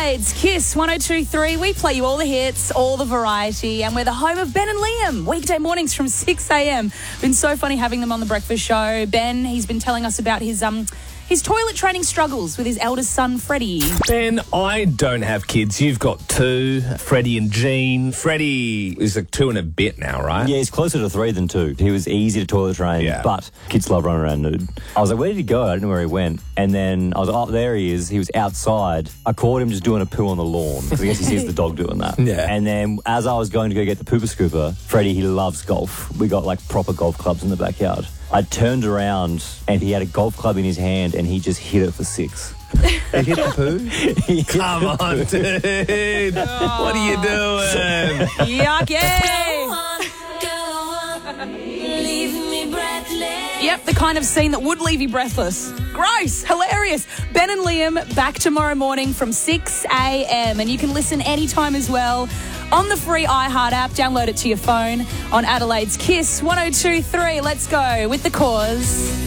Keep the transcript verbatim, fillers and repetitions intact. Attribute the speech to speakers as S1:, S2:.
S1: Adelaide's Kiss one oh two point three. We play you all the hits, all the variety, and we're the home of Ben and Liam. Weekday mornings from six a.m. Been so funny having them on the breakfast show. Ben, he's been telling us about his um his toilet training struggles with his eldest son, Freddie.
S2: Ben, I don't have kids. You've got two, Freddie and Jean. Freddie is like two and a bit now, right?
S3: Yeah, he's closer to three than two. He was easy to toilet train,
S2: Yeah.
S3: but kids love running around nude. I was like, where did he go? I didn't know where he went. And then I was like, oh, there he is. He was outside. I caught him just doing a poo on the lawn, because I guess he sees the dog doing that.
S2: Yeah.
S3: And then as I was going to go get the pooper scooper, Freddie, he loves golf. We got like proper golf clubs in the backyard. I turned around and he had a golf club in his hand and he just hit it for six.
S2: He hit the poo?
S3: He hit
S2: Come
S3: the
S2: on,
S3: poo.
S2: dude. What are you doing?
S1: Yucky! Yep, the kind of scene that would leave you breathless. Gross, hilarious. Ben and Liam back tomorrow morning from six a.m. And you can listen anytime as well on the free iHeart app. Download it to your phone on Adelaide's Kiss one oh two point three. Let's go with the cause.